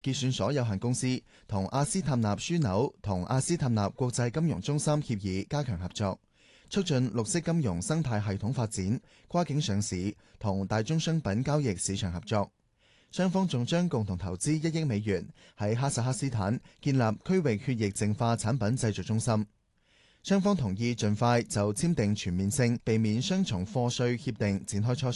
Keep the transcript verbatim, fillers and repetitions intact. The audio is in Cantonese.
結算所有限公司同阿斯塔納樞紐同阿斯塔納國際金融中心協議加強合作，促進綠色金融生態系統發展、跨境上市同大宗商品交易市場合作。雙方仲將共同投資一億美元喺哈薩克斯坦建立區域血液淨化產品製造中心。雙方同意盡快就簽訂全面性避免雙重課稅協定展開磋商。